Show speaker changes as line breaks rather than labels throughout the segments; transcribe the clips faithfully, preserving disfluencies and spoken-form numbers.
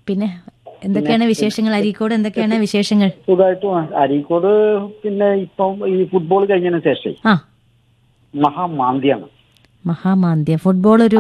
പിന്നെ എന്തൊക്കെയാണ് വിശേഷങ്ങൾ? അരീക്കോട് എന്തൊക്കെയാണ് വിശേഷങ്ങൾ?
സുഖമായിട്ട് അരീക്കോട് പിന്നെ ഇപ്പം ഈ ഫുട്ബോൾ കഴിഞ്ഞതിന് ശേഷം
ആ
മഹാമാന്ദ്യാണ്.
മഹാമാന്ദ്യ ഫുട്ബോൾ ഒരു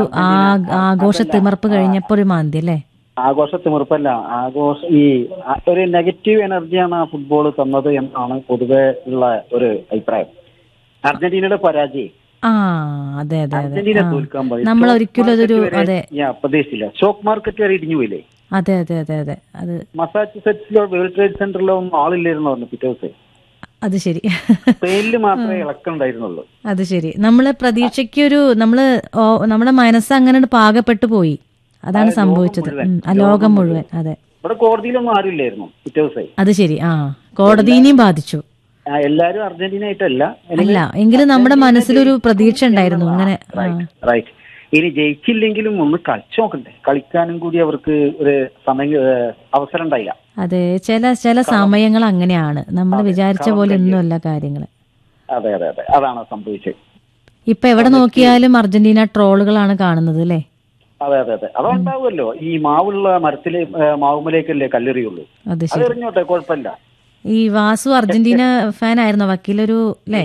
ആഘോഷ തിമർപ്പ് കഴിഞ്ഞപ്പോ ഒരു മാന്ദ്യ അല്ലേ?
ആഘോഷ തിമിർപ്പല്ല, ആഘോഷ ഈ ഒരു നെഗറ്റീവ് എനർജിയാണ് ആ ഫുട്ബോൾ തന്നത് എന്നാണ് പൊതുവെ ഉള്ള ഒരു അഭിപ്രായം. അർജന്റീനയുടെ പരാജയം
ആ അതെ അതെ
അർജന്റീന തോൽക്കാൻ പോയി.
നമ്മൾ ഒരിക്കലും അതൊരു അതെ
പ്രതീക്ഷിച്ചില്ല. സ്റ്റോക്ക് മാർക്കറ്റ് വരെ ഇടിഞ്ഞു പോയില്ലേ?
അതെ അതെ അതെ അതെ അത്
മസാച്ചുസെറ്റ്സിലോ വേൾഡ് ട്രേഡ് സെന്ററിലോ ഒന്നും ആളില്ലായിരുന്നു പറഞ്ഞു പിറ്റേ ദിവസം.
അത് ശരി,
സ്പെയിനിൽ മാത്രമേ ഇളക്കം ഉണ്ടായിരുന്നുള്ളൂ.
അത് ശരി. നമ്മള് പ്രതീക്ഷയ്ക്കൊരു നമ്മള് നമ്മുടെ മനസ്സ് അങ്ങനെ പാകപ്പെട്ടു പോയി, അതാണ് സംഭവിച്ചത്. ലോകം മുഴുവൻ. അതെ,
ഇവിടെ കോടതിയിലൊന്നും ആരുമില്ലായിരുന്നു പിറ്റേ ദിവസം.
അത് ശരി. ആ കോടതിനെയും ബാധിച്ചു.
എല്ലാരും അർജന്റീന ആയിട്ടല്ല
അല്ല, എങ്കിലും നമ്മുടെ മനസ്സിലൊരു പ്രതീക്ഷ ഉണ്ടായിരുന്നു ഇങ്ങനെ.
റൈറ്റ്. ഇനി ജയിച്ചില്ലെങ്കിലും ഒന്ന് കളിച്ചു നോക്കണ്ടേ? കളിക്കാനും കൂടി അവർക്ക് ഒരു സമയം അവസരം ഉണ്ടായില്ല.
അതെ, ചില ചില സമയങ്ങൾ അങ്ങനെയാണ്, നമ്മൾ വിചാരിച്ച പോലെ ഒന്നുമല്ല കാര്യങ്ങൾ.
അതെ അതെ അതെ, അതാണ് സംഭവിച്ചത്.
ഇപ്പൊ എവിടെ നോക്കിയാലും അർജന്റീന ട്രോളുകളാണ് കാണുന്നത് അല്ലേ?
അതെ അതെ അതെ, അതുണ്ടാവുമല്ലോ. ഈ മാവുള്ള മരത്തിലെ മാവുമലേക്കല്ലേ കല്ലെറിയുള്ളൂ. അത് എറിഞ്ഞോട്ടെ, കുഴപ്പമില്ല.
ഈ വാസു അർജന്റീന ഫാൻ ആയിരുന്നോ വക്കീലൊരു അല്ലേ?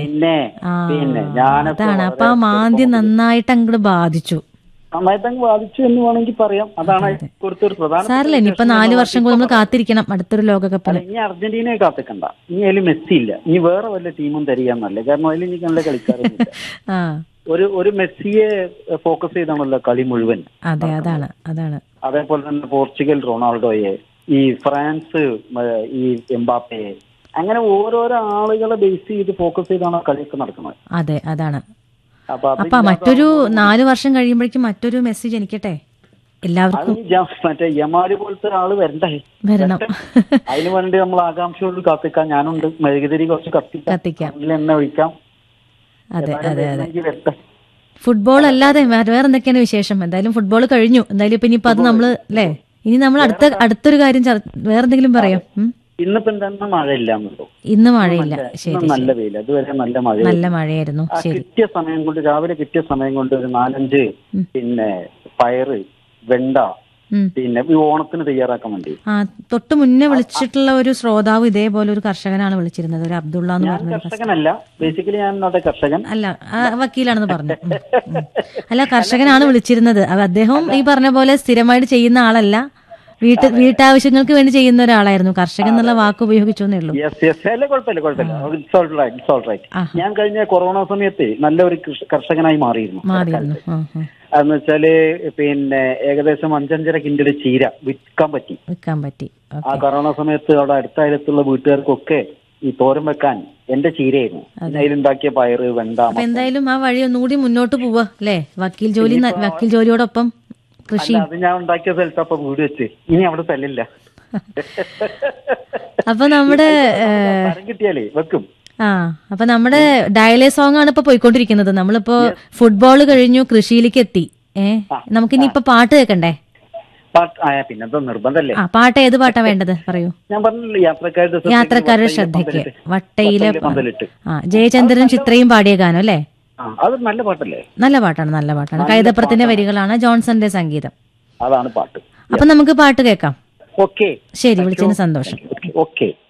പിന്നെ
അതാണ്. അപ്പൊ ആ മാന്ദ്യ നന്നായിട്ട് അങ്ങോട്ട് ബാധിച്ചു.
നന്നായിട്ട് അങ്ങ് ബാധിച്ചു എന്ന് വേണമെങ്കിൽ പറയാം. അതാണ് കൊടുത്തൊരു പ്രധാന.
സാരല്ല, ഇനിയിപ്പോ നാല് വർഷം നമ്മൾ കാത്തിരിക്കണം അടുത്തൊരു ലോകകപ്പിന്.
ഇനി അർജന്റീനയെ കാത്തിക്കണ്ട. ഇനി അതിൽ മെസ്സി ഇല്ല, ഇനി വേറെ വല്ല ടീമും തരികയെന്നല്ലേ. കാരണം അതിൽ എനിക്ക് നല്ല കളിക്കാരൊന്നുമില്ല. ഒരു ഒരു മെസ്സിയെ ഫോക്കസ് ചെയ്താണല്ലോ കളി മുഴുവൻ.
അതെ, അതാണ് അതാണ്
അതേപോലെ തന്നെ പോർച്ചുഗൽ റൊണാൾഡോയെ, ഈ ഫ്രാൻസ് ഈ എംബാപ്പയെ, അങ്ങനെ ഓരോരോ ആളുകളെ ബേസ് ചെയ്ത് ഫോക്കസ് ചെയ്താണ് കളിയൊക്കെ നടക്കുന്നത്.
അതെ, അതാണ്. അപ്പൊ മറ്റൊരു നാല് വർഷം കഴിയുമ്പോഴേക്കും മറ്റൊരു മെസ്സേജ് എനിക്കട്ടെ എല്ലാവർക്കും.
മറ്റേ യമാല് പോലത്തെ ആള് വരണ്ടേ?
വരണം.
അതിന് വേണ്ടി നമ്മൾ ആകാംക്ഷയോട് കാത്തിക്കാം. ഞാനുണ്ട്, മെഴുകുതിരി കുറച്ച് കത്തിക്കാം, എണ്ണ ഒഴിക്കാം.
അതെ അതെ അതെ. ഫുട്ബോൾ അല്ലാതെ വേറെ എന്തൊക്കെയാണ് വിശേഷം? എന്തായാലും ഫുട്ബോൾ കഴിഞ്ഞു. എന്തായാലും ഇപ്പൊ ഇനിയിപ്പോ അത് നമ്മള് അല്ലേ, ഇനി നമ്മൾ അടുത്ത അടുത്തൊരു കാര്യം വേറെന്തെങ്കിലും പറയാം.
ഇന്നിപ്പോ എന്താ മഴയില്ലാന്നല്ലോ?
ഇന്ന് മഴയില്ല. ശരി,
നല്ല വെയിൽ. അതുവരെ നല്ല മഴ,
നല്ല മഴയായിരുന്നു.
കിട്ടിയ സമയം കൊണ്ട്, രാവിലെ കിട്ടിയ സമയം കൊണ്ട് ഒരു നാലഞ്ച് പിന്നെ പയറ്, വെണ്ട, പിന്നെ ഈ ഓണത്തിന് തയ്യാറാക്കാൻ വേണ്ടി.
ആ തൊട്ട് മുന്നേ വിളിച്ചിട്ടുള്ള ഒരു ശ്രോതാവ് ഇതേപോലെ ഒരു കർഷകനാണ് വിളിച്ചിരുന്നത്, ഒരു അബ്ദുള്ള എന്ന് പറഞ്ഞ.
കർഷകനല്ല, ബേസിക്കലി ഞാൻ കർഷകൻ അല്ല,
വക്കീലാണെന്ന് പറഞ്ഞു. അല്ല, കർഷകനാണ് വിളിച്ചിരുന്നത്. അദ്ദേഹം ഈ പറഞ്ഞ പോലെ സ്ഥിരമായിട്ട് ചെയ്യുന്ന ആളല്ല, വീട്ട് വീട്ടാവശ്യങ്ങൾക്ക് വേണ്ടി ചെയ്യുന്ന ഒരാളായിരുന്നു. കർഷകൻ എന്നുള്ള വാക്ക് ഉപയോഗിച്ചോന്നേ ഉള്ളൂ.
ഞാൻ കഴിഞ്ഞ കൊറോണ സമയത്ത് നല്ലൊരു കർഷകനായി മാറിയിരുന്നു.
മാറിയിരുന്നു
അതെന്ന് വെച്ചാല് പിന്നെ ഏകദേശം അഞ്ചഞ്ചര കിൻഡല് ചീര വിൽക്കാൻ പറ്റി
വിൽക്കാൻ പറ്റി
ആ കൊറോണ സമയത്ത്. അവിടെ അടുത്ത അയലത്തുള്ള വീട്ടുകാർക്കൊക്കെ ഈ തോരൻ വെക്കാൻ എന്റെ ചീരയായിരുന്നു. അതിലുണ്ടാക്കിയ പയറ്, വെണ്ട.
എന്തായാലും ആ വഴി ഒന്നുകൂടി മുന്നോട്ട് പോവാ അല്ലേ? വക്കീൽ ജോലി വക്കീൽ ജോലിയോടൊപ്പം കൃഷി.
അത് ഞാൻ ഉണ്ടാക്കിയ സ്ഥലത്ത് അപ്പൊ വീട് വെച്ച് ഇനി അവിടെ സ്ഥലമില്ല.
അപ്പൊ നമ്മുടെ
കിട്ടിയാലേ വെക്കും.
ആ അപ്പൊ നമ്മുടെ ഡയലേ സോങ് ആണ് ഇപ്പൊ പോയിക്കൊണ്ടിരിക്കുന്നത്. നമ്മളിപ്പോ ഫുട്ബോൾ കഴിഞ്ഞു, കൃഷിയിലേക്ക് എത്തി. ഏഹ് നമുക്കിനി ഇപ്പൊ പാട്ട് കേൾക്കണ്ടേ?
പിന്നെന്തോ നിർബന്ധല്ലേ?
ആ പാട്ട് ഏത് പാട്ടാ വേണ്ടത് പറയൂ.
ഞാൻ പറഞ്ഞില്ലേ, യാത്രക്കാരുടെ
യാത്രക്കാരുടെ ശ്രദ്ധയ്ക്ക് വട്ടയിലെ. ആ ജയചന്ദ്രനും ചിത്രയും പാടിയ ഗാനം അല്ലേ?
അത് നല്ല പാട്ടല്ലേ?
നല്ല പാട്ടാണ്, നല്ല പാട്ടാണ്. കൈതപ്രത്തിന്റെ വരികളാണ്, ജോൺസന്റെ സംഗീതം.
അതാണ് പാട്ട്.
അപ്പൊ നമുക്ക് പാട്ട് കേൾക്കാം.
ഓക്കെ,
ശരി, വിളിച്ചതിന് സന്തോഷം.
ഓക്കെ.